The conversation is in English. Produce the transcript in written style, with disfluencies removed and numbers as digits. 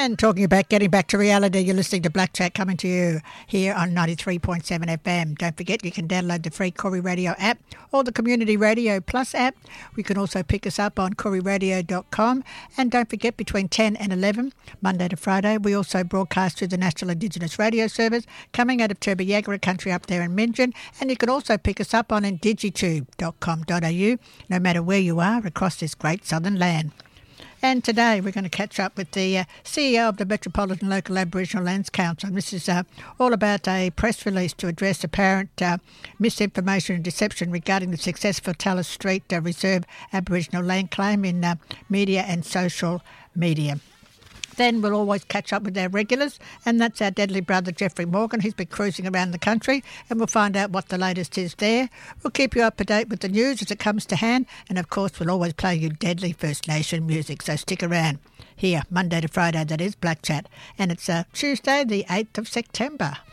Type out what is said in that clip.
And talking about getting back to reality, you're listening to Black Chat coming to you here on 93.7 FM. Don't forget you can download the free Corey Radio app or the Community Radio Plus app. You can also pick us up on coreyradio.com. And don't forget between 10 and 11, Monday to Friday, we also broadcast through the National Indigenous Radio Service coming out of Turbo Yagara country up there in Minjin. And you can also pick us up on indigitube.com.au no matter where you are across this great southern land. And today we're going to catch up with the CEO of the Metropolitan Local Aboriginal Lands Council. And this is all about a press release to address apparent misinformation and deception regarding the successful Tallis Street Reserve Aboriginal land claim in media and social media. Then we'll always catch up with our regulars, and that's our deadly brother Jeffrey Morgan. He's been cruising around the country, and we'll find out what the latest is there. We'll keep you up to date with the news as it comes to hand, and of course we'll always play you deadly First Nation music, so stick around. Here, Monday to Friday, that is, Black Chat, and it's Tuesday the 8th of September.